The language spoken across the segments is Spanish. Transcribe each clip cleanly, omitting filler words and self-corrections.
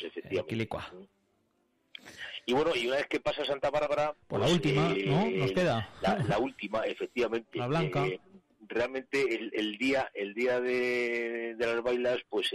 efectivamente. Quilicua. Y bueno, y una vez que pasa Santa Bárbara... Pues la última, ¿no? Nos queda. La última, efectivamente. La Blanca. Realmente el día de las bailas, pues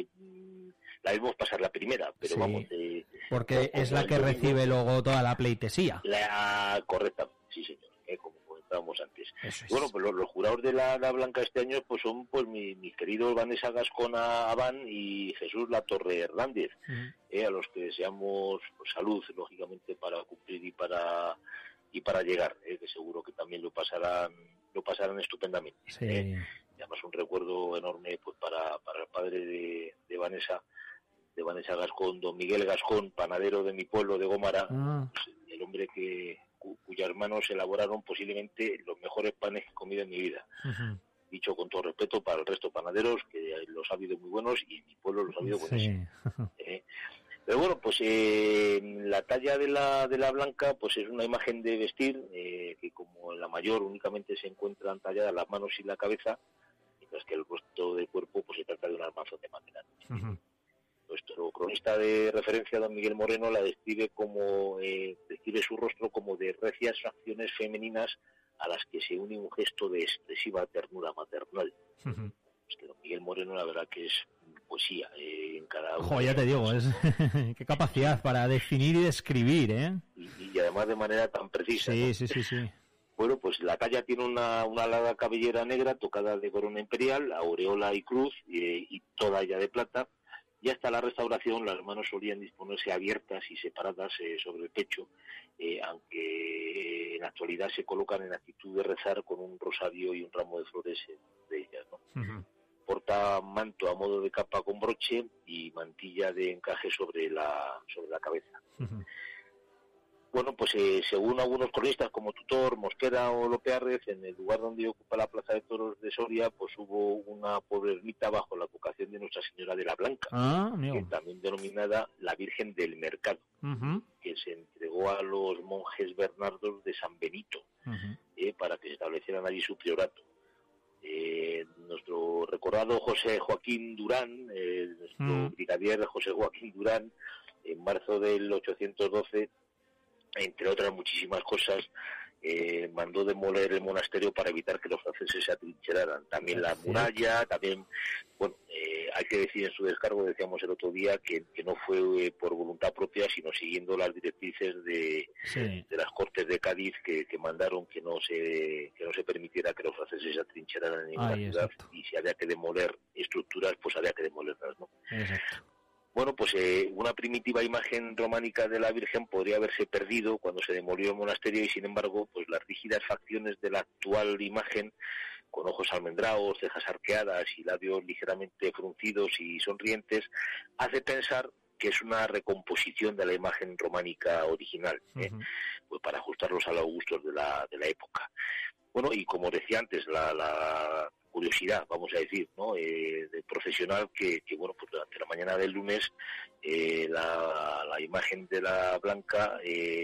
la vimos pasar la primera, pero sí, vamos... porque es la que recibe luego toda la pleitesía. Correcta, sí señor, como comentábamos antes. Eso es. Bueno, pues los jurados de la Blanca este año pues son pues mis queridos Vanessa Gascón Abán y Jesús Latorre Hernández, a los que deseamos pues, salud, lógicamente, para cumplir y para llegar, que seguro que también lo pasarán estupendamente. Sí. Y además un recuerdo enorme pues para el padre de Vanessa Gascón, don Miguel Gascón, panadero de mi pueblo de Gómara, pues, el hombre cuyas manos elaboraron posiblemente los mejores panes que he comido en mi vida. Dicho con todo respeto para el resto de panaderos, que los ha habido muy buenos y en mi pueblo los ha habido buenísimos. Pero bueno, pues la talla de la Blanca pues es una imagen de vestir que como en la mayor únicamente se encuentran talladas las manos y la cabeza, mientras que el resto del cuerpo pues se trata de un armazón de madera. Nuestro cronista de referencia, don Miguel Moreno, la describe su rostro como de recias acciones femeninas a las que se une un gesto de expresiva ternura maternal. Es que don Miguel Moreno, la verdad que es poesía en cada uno. Ojo, ya te digo, qué capacidad para definir y describir, ¿eh? Y además de manera tan precisa. Sí, ¿no? sí. Bueno, pues la talla tiene una larga cabellera negra tocada de corona imperial, aureola y cruz, y toda ella de plata. Y hasta la restauración las manos solían disponerse abiertas y separadas sobre el pecho, aunque en la actualidad se colocan en actitud de rezar con un rosario y un ramo de flores de ellas, ¿no? Porta manto a modo de capa con broche y mantilla de encaje sobre la cabeza. Bueno, pues según algunos cronistas como Tutor, Mosquera o Lopeárrez, en el lugar donde ocupa la Plaza de Toros de Soria, pues hubo una pobre ermita bajo la advocación de Nuestra Señora de la Blanca, que también denominada la Virgen del Mercado, que se entregó a los monjes bernardos de San Benito, para que se establecieran allí su priorato. Nuestro recordado José Joaquín Durán, nuestro brigadier José Joaquín Durán, en marzo del 812, entre otras muchísimas cosas, mandó demoler el monasterio para evitar que los franceses se atrincheraran. También la muralla, también, bueno, hay que decir en su descargo, decíamos el otro día, que no fue por voluntad propia, sino siguiendo las directrices de las Cortes de Cádiz que mandaron que no se permitiera que los franceses se atrincheraran en ninguna ciudad, y si había que demoler estructuras, pues había que demolerlas, ¿no? Exacto. Bueno, pues una primitiva imagen románica de la Virgen podría haberse perdido cuando se demolió el monasterio y, sin embargo, pues las rígidas facciones de la actual imagen, con ojos almendrados, cejas arqueadas y labios ligeramente fruncidos y sonrientes, hace pensar que es una recomposición de la imagen románica original, pues para ajustarlos a los gustos de la época. Bueno, y como decía antes, la curiosidad, vamos a decir, ¿no? De profesional que bueno, pues durante la mañana del lunes la imagen de la Blanca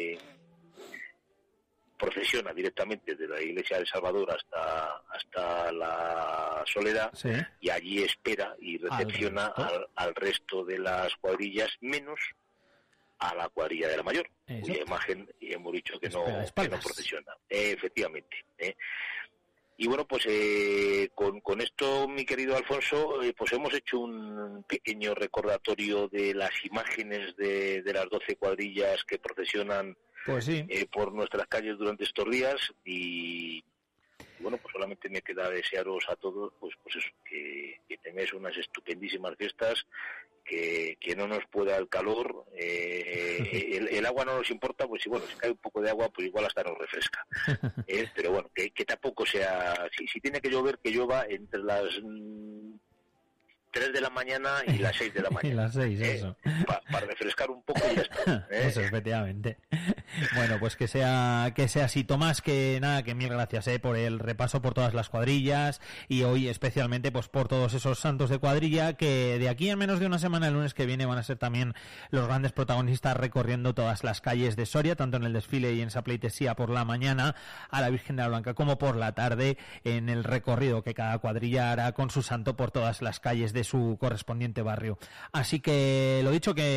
procesiona directamente de la iglesia del Salvador hasta la Soledad, y allí espera y recepciona al resto de las cuadrillas, menos a la cuadrilla de la Mayor, cuya imagen hemos dicho que no procesiona. Efectivamente. Y bueno, pues con esto, mi querido Alfonso, pues hemos hecho un pequeño recordatorio de las imágenes de las 12 cuadrillas que procesionan por nuestras calles durante estos días, y bueno, pues solamente me queda desearos a todos pues eso, que tengáis unas estupendísimas fiestas, que no nos pueda el calor, el agua no nos importa, pues si cae un poco de agua, pues igual hasta nos refresca, pero bueno, que tampoco sea, si tiene que llover, que llueva entre las 3 de la mañana y las 6 de la mañana. Y las 6, eso. Para refrescar un poco y ya está. Eso, efectivamente. Bueno, pues que sea así, Tomás, que nada, que mil gracias por el repaso por todas las cuadrillas, y hoy especialmente pues por todos esos santos de cuadrilla que de aquí en menos de una semana, el lunes que viene, van a ser también los grandes protagonistas recorriendo todas las calles de Soria, tanto en el desfile y en esa pleitesía por la mañana a la Virgen de la Blanca, como por la tarde en el recorrido que cada cuadrilla hará con su santo por todas las calles de su correspondiente barrio. Así que lo dicho, que